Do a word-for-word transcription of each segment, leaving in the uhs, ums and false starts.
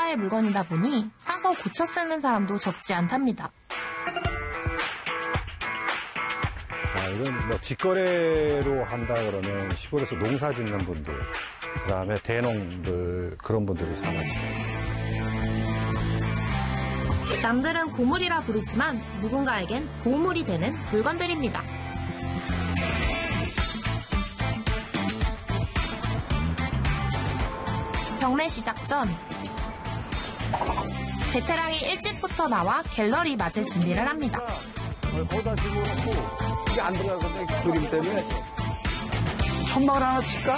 고가의 물건이다 보니 사서 고쳐 쓰는 사람도 적지 않답니다. 아, 이건 뭐 직거래로 한다 그러면 시골에서 농사 짓는 분들, 그 다음에 대농들, 그런 분들이 사가지고. 남들은 고물이라 부르지만 누군가에겐 보물이 되는 물건들입니다. 경매 시작 전 베테랑이 일찍부터 나와 갤러리 맞을 준비를 합니다. 거기다 집어넣고 이게 안 들어가거든요. 그림 때문에. 천막을 하나 칠까?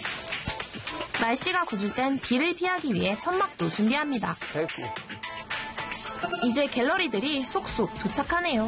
날씨가 굳을 땐 비를 피하기 위해 천막도 준비합니다. 됐고. 이제 갤러리들이 속속 도착하네요.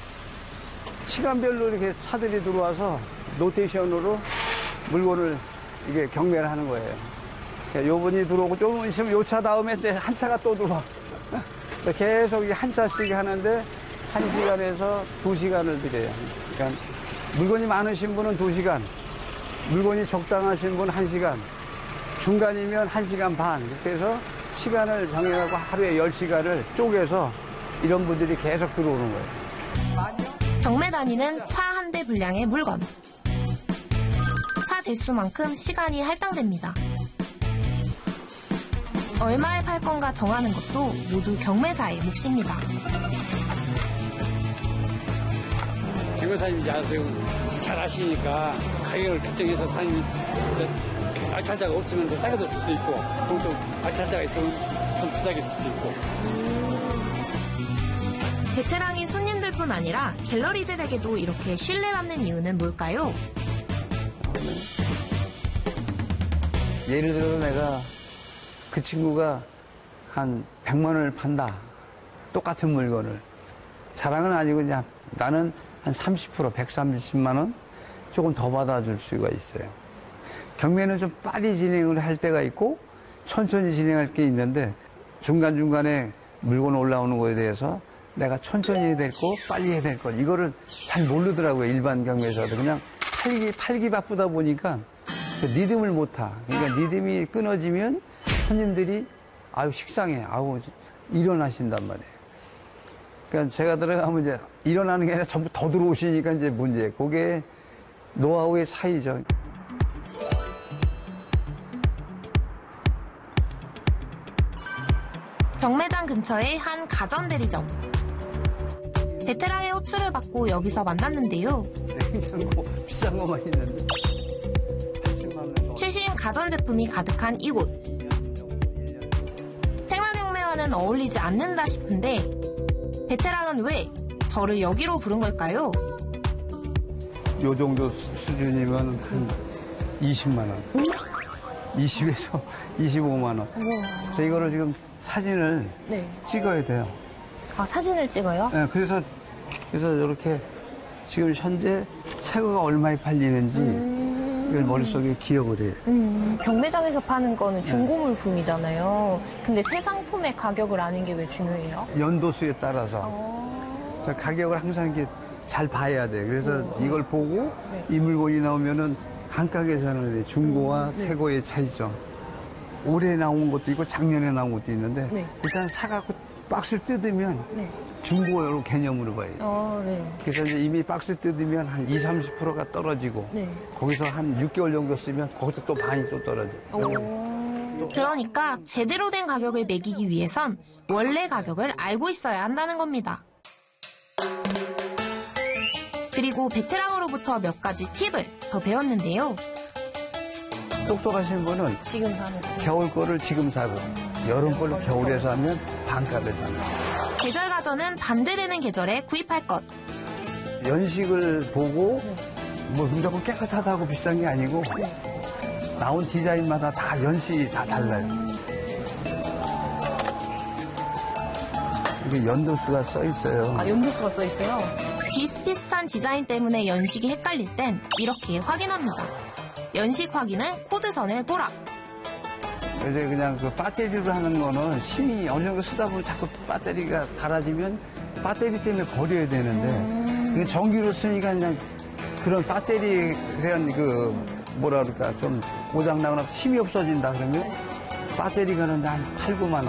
시간별로 이렇게 차들이 들어와서 노테이션으로 물건을 이게 경매를 하는 거예요. 요분이 들어오고 좀 있으면 요 차 다음에 한 차가 또 들어와. 계속 한 차씩 하는데 한 시간에서 두 시간을 드려요. 그러니까 물건이 많으신 분은 두 시간, 물건이 적당하신 분은 한 시간, 중간이면 한 시간 반. 그래서 시간을 정해갖고 하루에 열 시간을 쪼개서 이런 분들이 계속 들어오는 거예요. 경매 단위는 차 한 대 분량의 물건. 차 대수만큼 시간이 할당됩니다. 얼마에 팔 건가 정하는 것도 모두 경매사의 몫입니다. 경매사님이 알아서 잘 아시니까 가격을 결정해서 사장님이 알찰자가 없으면 더 싸게 줄 수 있고 또 알찰자가 있으면 좀 비싸게 줄 수 있고. 베테랑인 손님들뿐 아니라 갤러리들에게도 이렇게 신뢰받는 이유는 뭘까요? 예를 들어서 내가 그 친구가 한 백만 원을 판다. 똑같은 물건을. 자랑은 아니고 그냥 나는 한 삼십 퍼센트, 백삼십만 원 조금 더 받아줄 수가 있어요. 경매는 좀 빨리 진행을 할 때가 있고 천천히 진행할 게 있는데 중간중간에 물건 올라오는 거에 대해서 내가 천천히 해야 될 거, 빨리 해야 될 거 이거를 잘 모르더라고요. 일반 경매사도. 그냥 팔기, 팔기 바쁘다 보니까 그 리듬을 못 타. 그러니까 리듬이 끊어지면 손님들이 아유 식상해. 아우 일어나신단 말이에요. 그러니까 제가 들어가면 이제 일어나는 게 아니라 전부 더 들어오시니까 이제 문제. 그게 노하우의 차이죠. 경매장 근처의 한 가전 대리점. 베테랑의 호출을 받고 여기서 만났는데요. 냉장고 비싼 거만 있는데. 최신 가전 제품이 가득한 이곳. 생활 경매와는 어울리지 않는다 싶은데 베테랑은 왜 저를 여기로 부른 걸까요? 요 정도 수준이면 한 이십만 원. 이십에서 이십오만 원. 그래서 이거를 지금 사진을 네. 찍어야 돼요. 아, 사진을 찍어요? 네, 그래서, 그래서 이렇게 지금 현재 새거가 얼마에 팔리는지 음... 이걸 머릿속에 기억을 해요. 음, 경매장에서 파는 거는 중고물품이잖아요. 근데 새 상품의 가격을 아는 게 왜 중요해요? 연도수에 따라서. 어... 가격을 항상 이렇게 잘 봐야 돼. 그래서 오. 이걸 보고 네. 이 물건이 나오면은 감가 계산을 해. 중고와 음, 네. 새거의 차이점. 올해 나온 것도 있고 작년에 나온 것도 있는데 네. 일단 사갖고 박스를 뜯으면 네. 중고로 개념으로 봐요. 어, 네. 그래서 이제 이미 박스 뜯으면 한 이십, 삼십 퍼센트가 떨어지고 네. 거기서 한 육 개월 정도 쓰면 거기서 또 많이 또 떨어져요. 오... 그러니까 제대로 된 가격을 매기기 위해선 원래 가격을 알고 있어야 한다는 겁니다. 그리고 베테랑으로부터 몇 가지 팁을 더 배웠는데요. 똑똑하신 분은 지금 사는 겨울 거를 지금 사고 여름 거를 겨울에 사면 반값에 삽니다. 계절 가전은 반대되는 계절에 구입할 것. 연식을 보고 뭐 무조건 깨끗하다고 비싼 게 아니고 나온 디자인마다 다 연식이 다 달라요. 이게 연도수가 써 있어요. 아, 연도수가 써 있어요? 비슷비슷한 디자인 때문에 연식이 헷갈릴 땐 이렇게 확인합니다. 연식 확인은 코드선을 보라. 이제 그냥 그 배터리로 하는 거는 힘이 어느 정도 쓰다 보면 자꾸 배터리가 닳아지면 배터리 때문에 버려야 되는데 음. 전기로 쓰니까 그냥 그런 배터리에 대한 그 뭐라 그럴까 좀 고장 나거나 힘이 없어진다 그러면 배터리가 한 팔, 구만 원.